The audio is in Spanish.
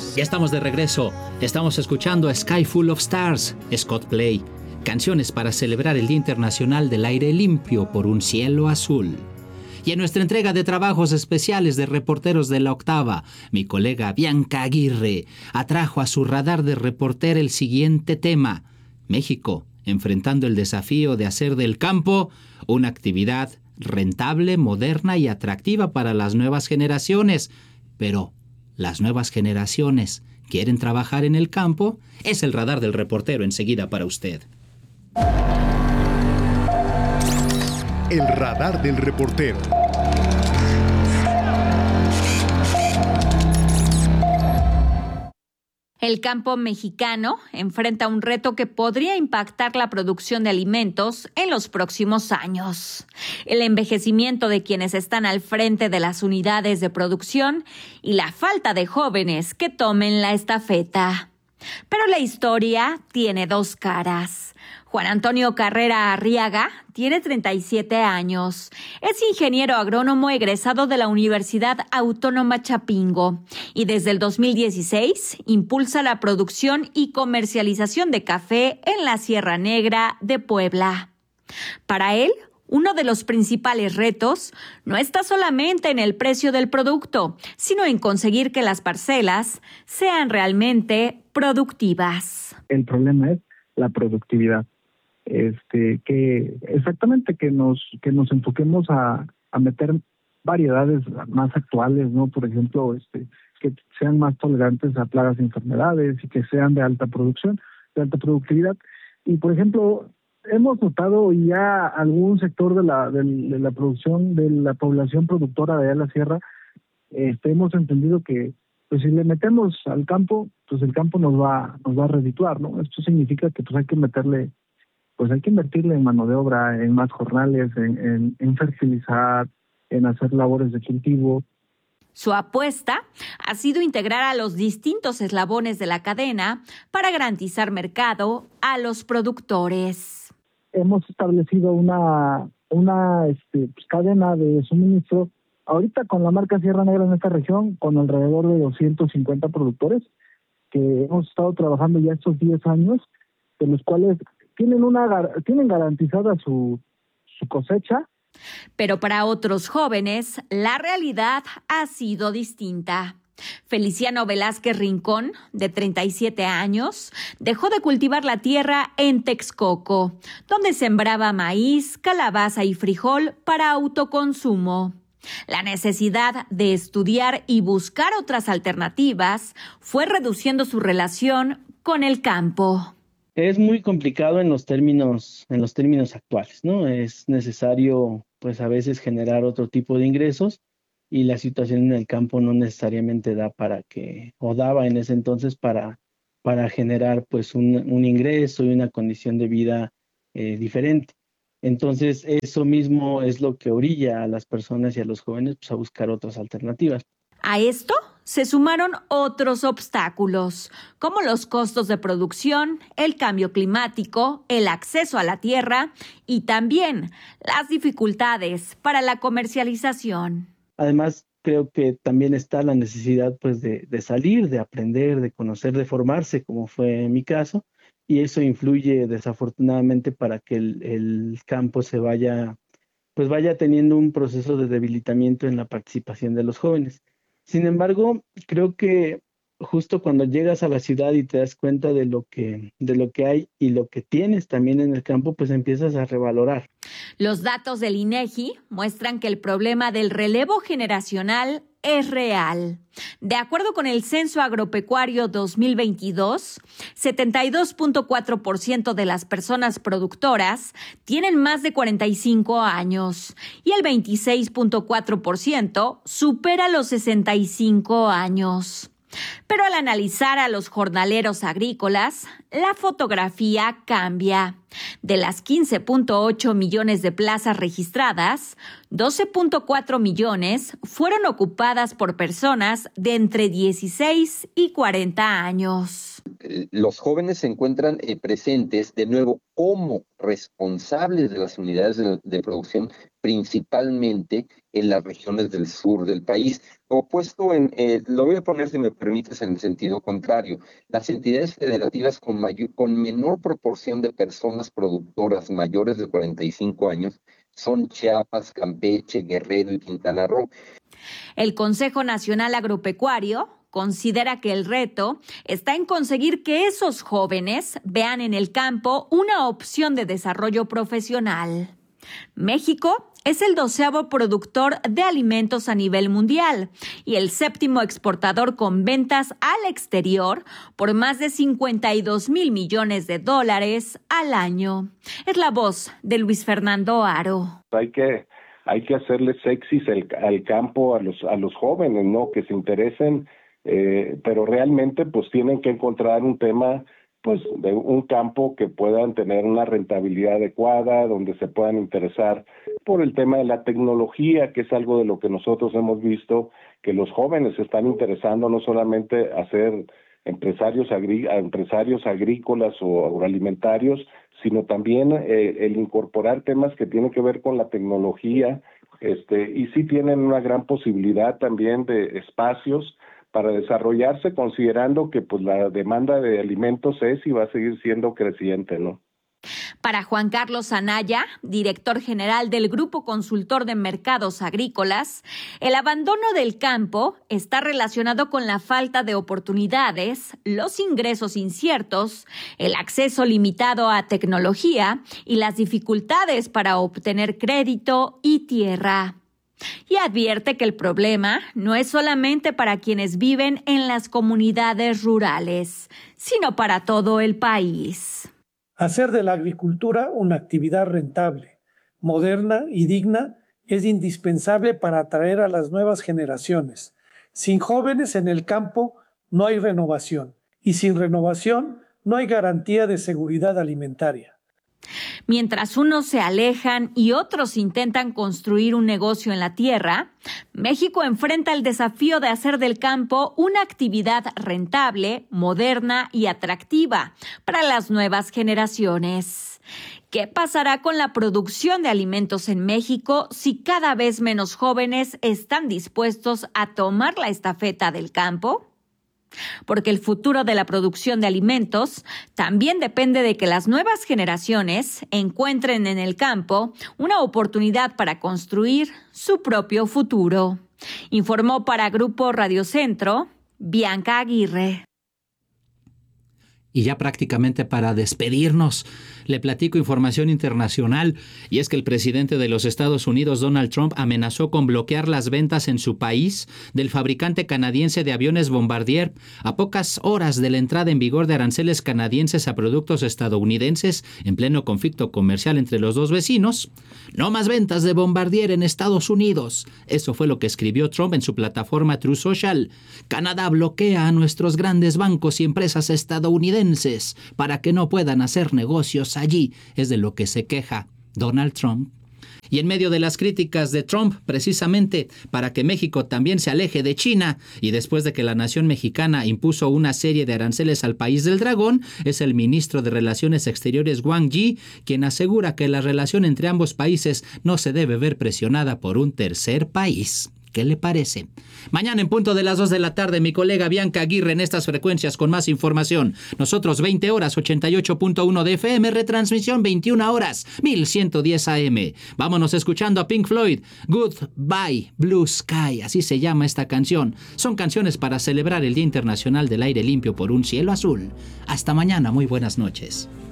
Ya estamos de regreso. Estamos escuchando a Sky Full of Stars, Scott Play. Canciones para celebrar el Día Internacional del Aire Limpio por un cielo azul. Y en nuestra entrega de trabajos especiales de reporteros de la Octava, mi colega Bianca Aguirre atrajo a su radar de reporter el siguiente tema: México, enfrentando el desafío de hacer del campo una actividad rentable, moderna y atractiva para las nuevas generaciones. Pero, ¿las nuevas generaciones quieren trabajar en el campo? Es el radar del reportero enseguida para usted. El radar del reportero. El campo mexicano enfrenta un reto que podría impactar la producción de alimentos en los próximos años. El envejecimiento de quienes están al frente de las unidades de producción y la falta de jóvenes que tomen la estafeta. Pero la historia tiene dos caras. Juan Antonio Carrera Arriaga tiene 37 años. Es ingeniero agrónomo egresado de la Universidad Autónoma Chapingo y desde el 2016 impulsa la producción y comercialización de café en la Sierra Negra de Puebla. Para él, uno de los principales retos no está solamente en el precio del producto, sino en conseguir que las parcelas sean realmente productivas. El problema es la productividad. Que nos enfoquemos a meter variedades más actuales, ¿no? Por ejemplo, que sean más tolerantes a plagas y enfermedades y que sean de alta producción, de alta productividad. Y por ejemplo, hemos notado ya algún sector de la producción, de la población productora de allá de la sierra, hemos entendido que pues si le metemos al campo, pues el campo nos va a redituar, ¿no? Esto significa que pues hay que invertirle en mano de obra, en más jornales, en fertilizar, en hacer labores de cultivo. Su apuesta ha sido integrar a los distintos eslabones de la cadena para garantizar mercado a los productores. Hemos establecido una cadena de suministro, ahorita con la marca Sierra Negra en esta región, con alrededor de 250 productores, que hemos estado trabajando ya estos 10 años, de los cuales tienen garantizada su cosecha. Pero para otros jóvenes, la realidad ha sido distinta. Feliciano Velázquez Rincón, de 37 años, dejó de cultivar la tierra en Texcoco, donde sembraba maíz, calabaza y frijol para autoconsumo. La necesidad de estudiar y buscar otras alternativas fue reduciendo su relación con el campo. Es muy complicado en los términos actuales, ¿no? Es necesario, pues a veces generar otro tipo de ingresos y la situación en el campo no necesariamente daba en ese entonces para generar pues un ingreso y una condición de vida diferente. Entonces, eso mismo es lo que orilla a las personas y a los jóvenes pues, a buscar otras alternativas. A esto se sumaron otros obstáculos, como los costos de producción, el cambio climático, el acceso a la tierra y también las dificultades para la comercialización. Además, creo que también está la necesidad pues, de salir, de aprender, de conocer, de formarse, como fue en mi caso, y eso influye desafortunadamente para que el campo vaya teniendo un proceso de debilitamiento en la participación de los jóvenes. Sin embargo, creo que justo cuando llegas a la ciudad y te das cuenta de lo que hay y lo que tienes también en el campo, pues empiezas a revalorar. Los datos del INEGI muestran que el problema del relevo generacional es real. De acuerdo con el Censo Agropecuario 2022, 72.4% de las personas productoras tienen más de 45 años y el 26.4% supera los 65 años. Pero al analizar a los jornaleros agrícolas, la fotografía cambia. De las 15.8 millones de plazas registradas, 12.4 millones fueron ocupadas por personas de entre 16 y 40 años. Los jóvenes se encuentran presentes de nuevo como responsables de las unidades de producción, principalmente en las regiones del sur del país, opuesto lo voy a poner, si me permites, en el sentido contrario. Las entidades federativas con menor proporción de personas productoras mayores de 45 años son Chiapas, Campeche, Guerrero y Quintana Roo. El Consejo Nacional Agropecuario considera que el reto está en conseguir que esos jóvenes vean en el campo una opción de desarrollo profesional. México es el 12º productor de alimentos a nivel mundial y el 7º exportador con ventas al exterior por más de $52,000 millones al año. Es la voz de Luis Fernando Haro. Hay que hacerle sexys al campo a los jóvenes, ¿no? Que se interesen, pero realmente pues tienen que encontrar un tema, pues de un campo que puedan tener una rentabilidad adecuada, donde se puedan interesar por el tema de la tecnología, que es algo de lo que nosotros hemos visto, que los jóvenes se están interesando no solamente a ser empresarios agrícolas o agroalimentarios, sino también el incorporar temas que tienen que ver con la tecnología, y sí tienen una gran posibilidad también de espacios para desarrollarse, considerando que pues la demanda de alimentos es y va a seguir siendo creciente, ¿no? Para Juan Carlos Anaya, director general del Grupo Consultor de Mercados Agrícolas, el abandono del campo está relacionado con la falta de oportunidades, los ingresos inciertos, el acceso limitado a tecnología y las dificultades para obtener crédito y tierra. Y advierte que el problema no es solamente para quienes viven en las comunidades rurales, sino para todo el país. Hacer de la agricultura una actividad rentable, moderna y digna es indispensable para atraer a las nuevas generaciones. Sin jóvenes en el campo no hay renovación, y sin renovación no hay garantía de seguridad alimentaria. Mientras unos se alejan y otros intentan construir un negocio en la tierra, México enfrenta el desafío de hacer del campo una actividad rentable, moderna y atractiva para las nuevas generaciones. ¿Qué pasará con la producción de alimentos en México si cada vez menos jóvenes están dispuestos a tomar la estafeta del campo? Porque el futuro de la producción de alimentos también depende de que las nuevas generaciones encuentren en el campo una oportunidad para construir su propio futuro. Informó para Grupo Radio Centro, Bianca Aguirre. Y ya prácticamente para despedirnos, le platico información internacional, y es que el presidente de los Estados Unidos, Donald Trump, amenazó con bloquear las ventas en su país del fabricante canadiense de aviones Bombardier a pocas horas de la entrada en vigor de aranceles canadienses a productos estadounidenses en pleno conflicto comercial entre los dos vecinos. No más ventas de Bombardier en Estados Unidos. Eso fue lo que escribió Trump en su plataforma Truth Social. Canadá bloquea a nuestros grandes bancos y empresas estadounidenses para que no puedan hacer negocios allí, es de lo que se queja Donald Trump. Y en medio de las críticas de Trump, precisamente para que México también se aleje de China, y después de que la nación mexicana impuso una serie de aranceles al país del dragón, es el ministro de Relaciones Exteriores Wang Yi quien asegura que la relación entre ambos países no se debe ver presionada por un tercer país. ¿Qué le parece? Mañana en punto de las 2 de la tarde, mi colega Bianca Aguirre en estas frecuencias con más información. Nosotros 20 horas, 88.1 de FM, retransmisión 21 horas, 1110 AM. Vámonos escuchando a Pink Floyd, Goodbye Blue Sky, así se llama esta canción. Son canciones para celebrar el Día Internacional del Aire Limpio por un Cielo Azul. Hasta mañana, muy buenas noches.